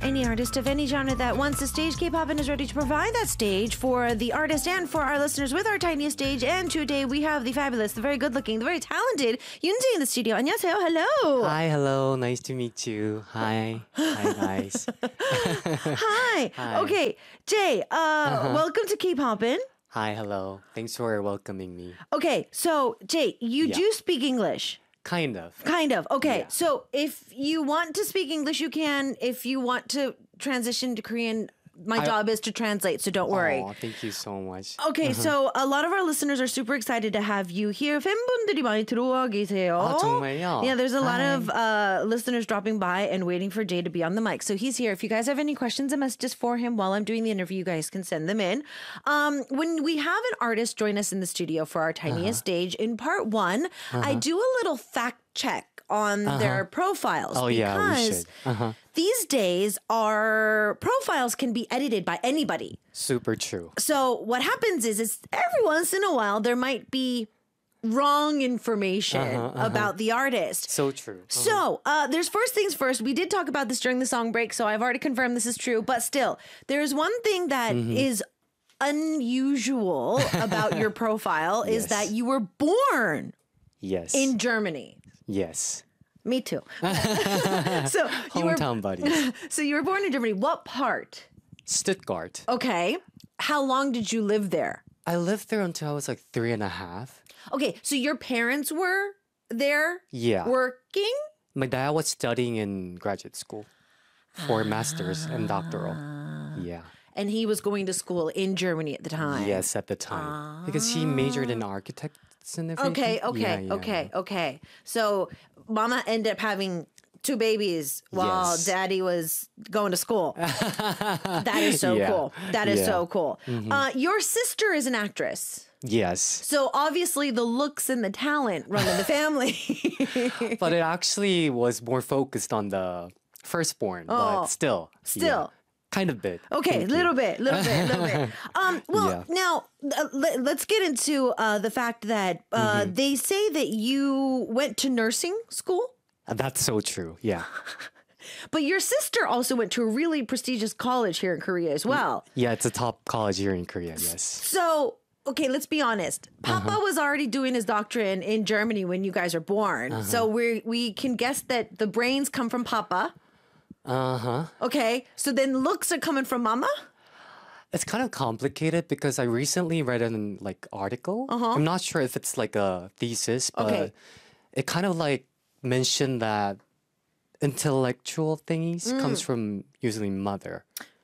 Any artist of any genre that wants a stage, K-Poppin is ready to provide that stage for the artist and for our listeners with our tiniest stage. And today we have the fabulous, the very good-looking, the very talented Yoonji in the studio. 안녕하세요. Hello. Hi, hello. Nice to meet you. Hi. Hi, guys. Hi. Hi. Okay, Jay, welcome to K-Poppin. Hi, hello. Thanks for welcoming me. Okay, so Jay, you do speak English. Kind of. Kind of. Okay. Yeah. So if you want to speak English, you can. If you want to transition to Korean, my job is to translate, so don't worry. Aw, thank you so much. Okay, so a lot of our listeners are super excited to have you here. 팬분들이 많이 들어와 계세요. 아, 정말요? Yeah, there's a lot of listeners dropping by and waiting for Jay to be on the mic. So he's here. If you guys have any questions and messages for him while I'm doing the interview, you guys can send them in. When we have an artist join us in the studio for our tiniest stage, in part one, I do a little fact check on their profiles. Oh, yeah, we should. These days, our profiles can be edited by anybody. Super true. So what happens is every once in a while, there might be wrong information about the artist. So true. So there's first things first. We did talk about this during the song break, so I've already confirmed this is true. But still, there's one thing that is unusual about your profile is that you were born Yes. in Germany. Yes. Me too. So Hometown buddies. So you were born in Germany. What part? Stuttgart. Okay. How long did you live there? I lived there until I was like 3.5. Okay, so your parents were there Yeah. working? My dad was studying in graduate school for master's and doctoral. Yeah. And he was going to school in Germany at the time. Yes, at the time. Because he majored in architects and everything. Okay. So mama ended up having 2 babies while Yes. daddy was going to school. That is so Yeah. cool. That is Yeah. so cool. Your sister is an actress. Yes. So obviously the looks and the talent run in the family. But it actually was more focused on the firstborn, but still. Still. Yeah, kind of bit. Okay, Thank you. little bit. Well, Yeah. now let's get into the fact that they say that you went to nursing school, That's so true. Yeah. but your sister also went to a really prestigious college here in Korea as well. Yeah, it's a top college here in Korea, yes. So, okay, let's be honest. Papa was already doing his doctorate in Germany when you guys are born. So we can guess that the brains come from Papa. Okay, so then looks are coming from Mama? It's kind of complicated because I recently read an article. I'm not sure if it's like a thesis, but Okay. it kind of like mentioned that intellectual thingies comes from usually mother.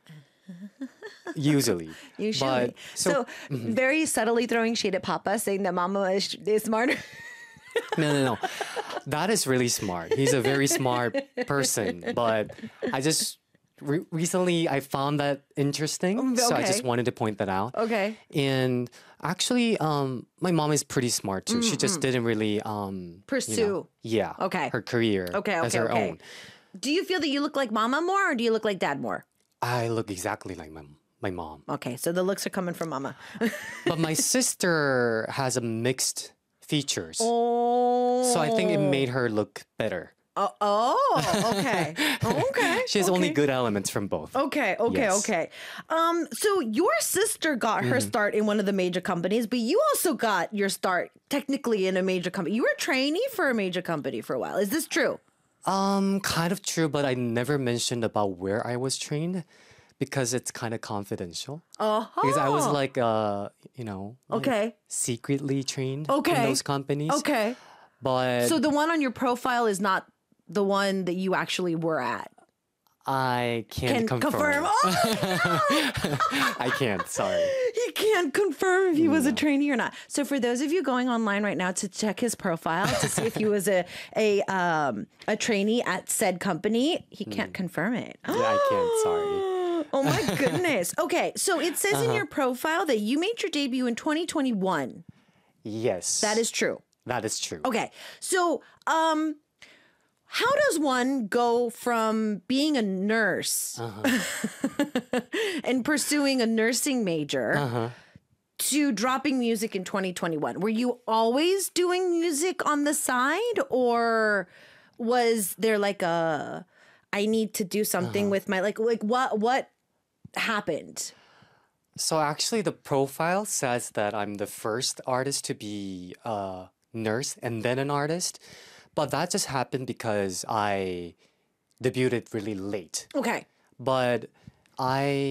Usually. Usually. But, So, very subtly throwing shade at Papa, saying that Mama is smarter. No. That is really smart. He's a very smart person. But I just recently I found that interesting, so I Okay. just wanted to point that out. Okay. And actually, my mom is pretty smart too. She just didn't really Pursue. Okay. her career as her own. Do you feel that you look like Mama more or do you look like Dad more? I look exactly like my mom, Okay, so the looks are coming from Mama. but my sister has a mixed features, Oh. so I think it made her look better. Okay. Okay. She has only good elements from both. Okay. Yes. So your sister got her start in one of the major companies, but you also got your start technically in a major company. You were a trainee for a major company for a while. Is this true? Kind of true, but I never mentioned about where I was trained because it's kind of confidential. Because I was like, Okay. secretly trained Okay. in those companies. Okay. But So the one on your profile is not the one that you actually were at. I can't confirm. I can't. Sorry. He can't confirm if he was a trainee or not. So for those of you going online right now to check his profile to see if he was a trainee at said company, he can't confirm it. Yeah, I can't. Sorry. Oh my goodness. Okay, so it says in your profile that you made your debut in 2021. Yes. That is true. That is true. Okay. So, how does one go from being a nurse and pursuing a nursing major to dropping music in 2021? Were you always doing music on the side, or was there like a I need to do something with my like what happened? So actually, the profile says that I'm the first artist to be a nurse and then an artist, but that just happened because I debuted really late. Okay. But I